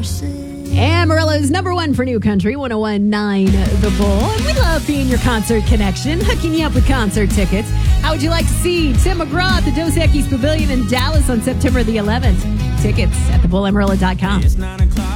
Amarillo's number one for New Country, 101.9 The Bull. And we love being your concert connection, hooking you up with concert tickets. How would you like to see Tim McGraw at the Dos Equis Pavilion in Dallas on September the 11th? Tickets at thebullamarill.com. It's 9 o'clock.